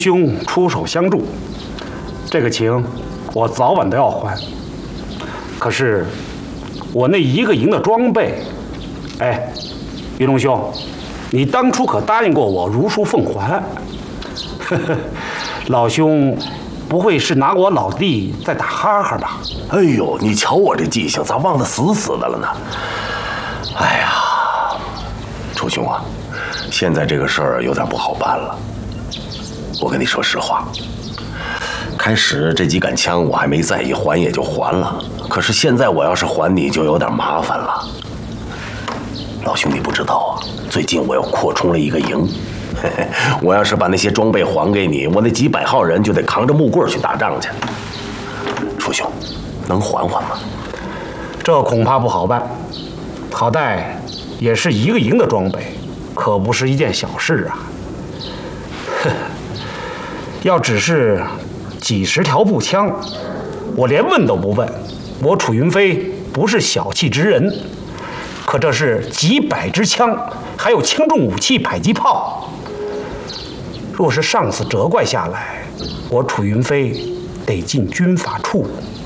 兄出手相助，这个情我早晚都要还。可是我那1个营的装备，哎，云龙兄，你当初可答应过我如数奉还。老兄不会是拿我老弟在打哈哈吧？ 哎呦，你瞧我这记性，咋忘得死死的了呢？哎呀，楚兄啊，现在这个事儿有点不好办了。我跟你说实话，开始这几杆枪我还没在意，还也就还了。可是现在我要是还你，就有点麻烦了。老兄，你不知道啊，最近我又扩充了一个营。我要是把那些装备还给你，我那几百号人就得扛着木棍去打仗去。楚兄，能还还吗？ 这恐怕不好办，好歹也是1个营的装备，可不是一件小事啊。要只是几10条步枪，我连问都不问。我楚云飞不是小气之人，可这是几百支枪，还有轻重武器、迫击炮。若是上次责怪下来，我楚云飞得进军法处。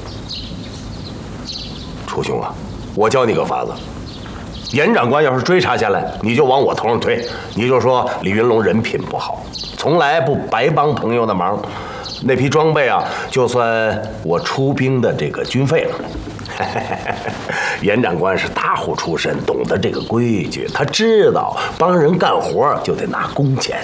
楚兄啊，我教你个法子。严长官要是追查下来，你就往我头上推，你就说李云龙人品不好，从来不白帮朋友的忙。那批装备啊，就算我出兵的这个军费了。严长官是大户出身，懂得这个规矩，他知道帮人干活就得拿工钱。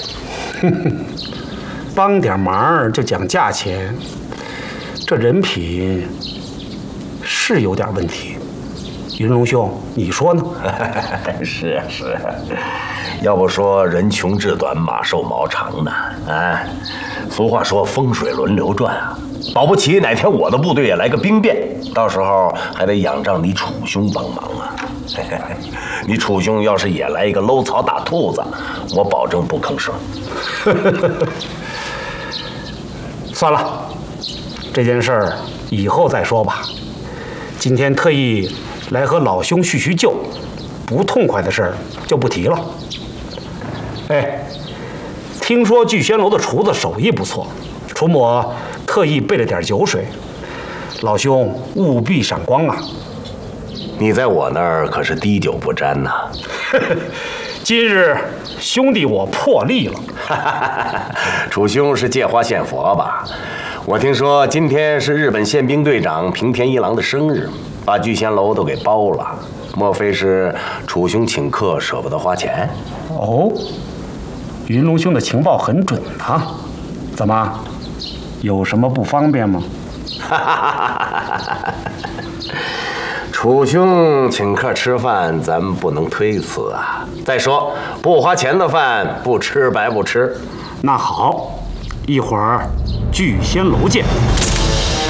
帮点忙就讲价钱，这人品是有点问题。云龙兄，你说呢？ 是啊，是啊，要不说人穷志短，马瘦毛长呢。啊，俗话说风水轮流转啊，保不齐哪天我的部队也来个兵变，到时候还得仰仗你楚兄帮忙啊。你楚兄要是也来一个搂草打兔子，我保证不吭声。 算了，这件事儿以后再说吧。今天特意来和老兄叙叙旧，不痛快的事儿就不提了。哎，听说聚仙楼的厨子手艺不错，楚某特意备了点酒水，老兄务必赏光啊！ 你在我那儿可是滴酒不沾呐。 今日兄弟我破例了。 楚兄是借花献佛吧？我听说今天是日本宪兵队长平田一郎的生日，把聚仙楼都给包了。莫非是楚兄请客舍不得花钱？ 哦，云龙兄的情报很准啊。怎么，有什么不方便吗？ 楚兄请客吃饭，咱们不能推辞啊。再说，不花钱的饭不吃白不吃。 那好，一会儿聚仙楼见。